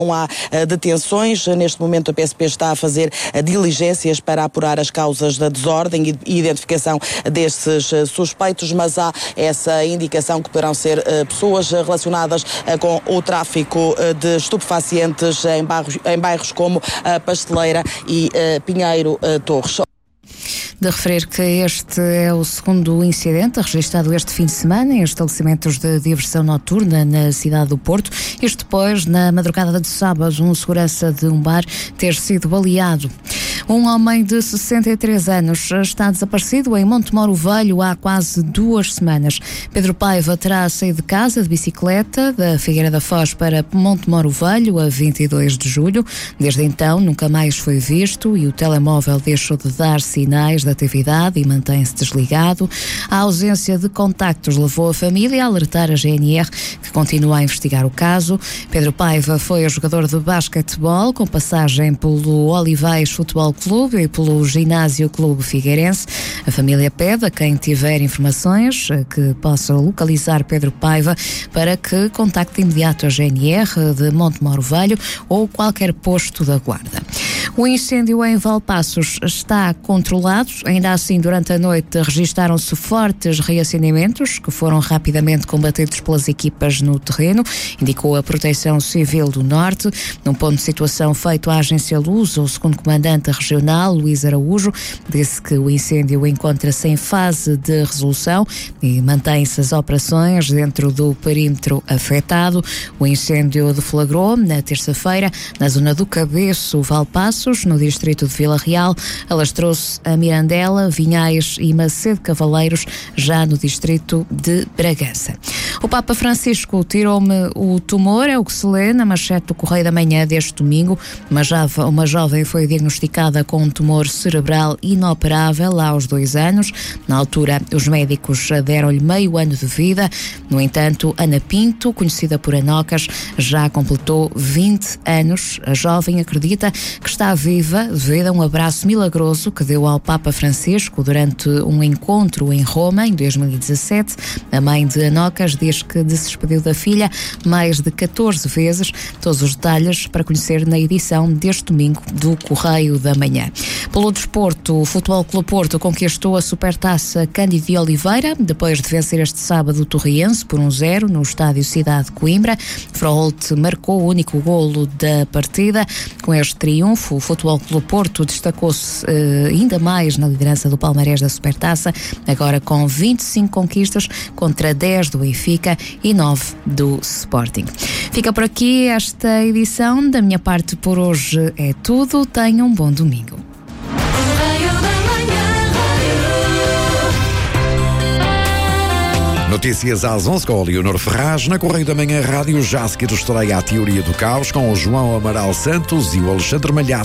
Não há detenções. Neste momento a PSP está a fazer diligências para apurar as causas da desordem e identificação desses suspeitos, mas há essa indicação que poderão ser pessoas relacionadas com o tráfico de estupefacientes em bairros como a Pasteleira e Pinheiro Torres. De referir que este é o segundo incidente registrado este fim de semana em estabelecimentos de diversão noturna na cidade do Porto. Isto depois, na madrugada de sábado, um segurança de um bar ter sido baleado. Um homem de 63 anos está desaparecido em Montemoro Velho há quase 2 semanas. Pedro Paiva terá saído de casa de bicicleta da Figueira da Foz para Montemoro Velho a 22 de julho. Desde então nunca mais foi visto e o telemóvel deixou de dar sinais de atividade e mantém-se desligado. A ausência de contactos levou a família a alertar a GNR, que continua a investigar o caso. Pedro Paiva foi jogador de basquetebol com passagem pelo Olivais Futebol Clube e pelo Ginásio Clube Figueirense. A família pede a quem tiver informações que possa localizar Pedro Paiva para que contacte de imediato a GNR de Montemoro Velho ou qualquer posto da guarda. O incêndio em Valpaços está controlado. Ainda assim, durante a noite registaram-se fortes reacendimentos que foram rapidamente combatidos pelas equipas no terreno, indicou a Proteção Civil do Norte. Num ponto de situação feito à Agência Luz, o segundo comandante regional, Luís Araújo, disse que o incêndio encontra-se em fase de resolução e mantém-se as operações dentro do perímetro afetado. O incêndio deflagrou na terça-feira na zona do Cabeço, Valpaços, no distrito de Vila Real, alastrou-se a Mirandela, Vinhais e Macedo Cavaleiros, já no distrito de Bragança. O Papa Francisco tirou-me o tumor, é o que se lê na manchete do Correio da Manhã deste domingo. Uma jovem foi diagnosticada com um tumor cerebral inoperável aos 2 anos. Na altura, os médicos deram-lhe meio ano de vida. No entanto, Ana Pinto, conhecida por Anocas, já completou 20 anos. A jovem acredita que está viva devido a um abraço milagroso que deu ao Papa Francisco durante um encontro em Roma, em 2017. A mãe de Anocas diz que se despediu da filha mais de 14 vezes. Todos os detalhes para conhecer na edição deste domingo do Correio da Manhã. Pelo desporto, o Futebol Clube Porto conquistou a Supertaça Cândido de Oliveira, depois de vencer este sábado o Torriense por 1-0 no estádio Cidade de Coimbra. Froholt marcou o único golo da partida. Com este triunfo, o Futebol Clube Porto destacou-se ainda mais na liderança do palmarés da Supertaça, agora com 25 conquistas contra 10 do Benfica e 9 do Sporting. Fica por aqui esta edição. Da minha parte por hoje é tudo. Tenham um bom domingo. Notícias às 11 com a Leonor Ferraz. Na Correio da Manhã Rádio, já a seguir estarei à Teoria do Caos com o João Amaral Santos e o Alexandre Malhado.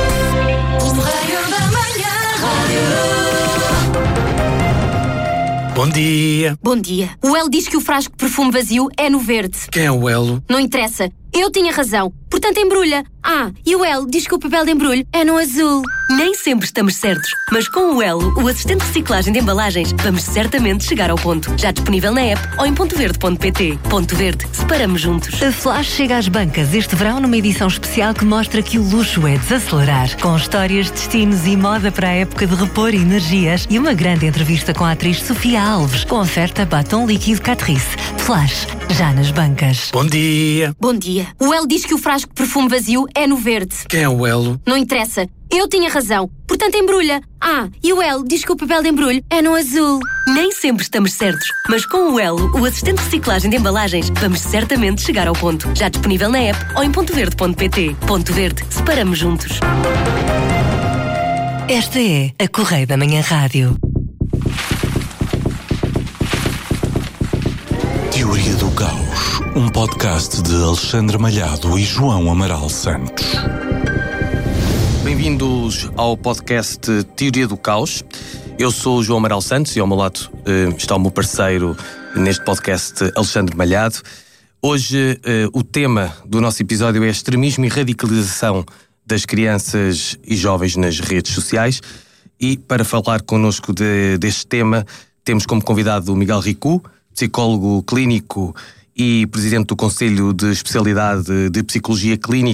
Bom dia. Bom dia. O Elo diz que o frasco de perfume vazio é no verde. Quem é o Elo? Não interessa. Eu tinha razão. Portanto, embrulha. E o Elo diz que o papel de embrulho é no azul. Nem sempre estamos certos, mas com o Elo, o assistente de reciclagem de embalagens, vamos certamente chegar ao ponto. Já disponível na app ou em pontoverde.pt. Ponto Verde, separamos juntos. A Flash chega às bancas este verão numa edição especial que mostra que o luxo é desacelerar. Com histórias, destinos e moda para a época de repor energias e uma grande entrevista com a atriz Sofia Alves, com oferta batom líquido Catrice. Flash, já nas bancas. Bom dia. Bom dia. O Elo diz que o frasco de perfume vazio é no verde. Quem é o Elo? Não interessa. Eu tinha razão. Portanto, embrulha. E o Elo diz que o papel de embrulho é no azul. Nem sempre estamos certos, mas com o Elo, o assistente de reciclagem de embalagens, vamos certamente chegar ao ponto. Já disponível na app ou em pontoverde.pt. Ponto Verde, separamos juntos. Esta é a Correio da Manhã Rádio. Teoria do Caos, um podcast de Alexandre Malhado e João Amaral Santos. Bem-vindos ao podcast Teoria do Caos. Eu sou o João Amaral Santos e ao meu lado está o meu parceiro neste podcast, Alexandre Malhado. Hoje o tema do nosso episódio é extremismo e radicalização das crianças e jovens nas redes sociais. E para falar connosco deste tema, temos como convidado o Miguel Ricou, psicólogo clínico e presidente do Conselho de Especialidade de Psicologia Clínica